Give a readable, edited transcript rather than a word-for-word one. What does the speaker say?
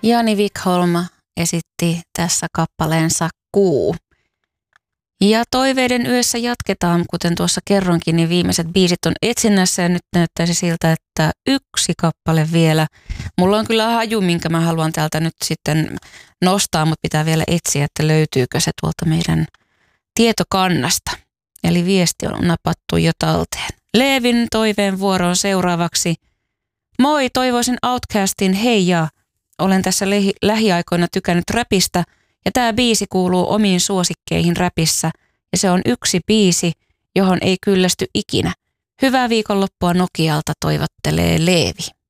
Jani Wikholm esitti tässä kappaleensa Kuu. Ja toiveiden yössä jatketaan, kuten tuossa kerronkin, niin viimeiset biisit on etsinnässä ja nyt näyttäisi siltä, että yksi kappale vielä. Mulla on kyllä haju, minkä mä haluan täältä nyt sitten nostaa, mutta pitää vielä etsiä, että löytyykö se tuolta meidän tietokannasta. Eli viesti on napattu jo talteen. Leevin toiveen vuoroon seuraavaksi. Moi, toivoisin Outcastin Heijaa. Olen tässä lähiaikoina tykännyt räpistä ja tämä biisi kuuluu omiin suosikkeihin räpissä ja se on yksi biisi, johon ei kyllästy ikinä. Hyvää viikonloppua Nokialta toivottelee Leevi.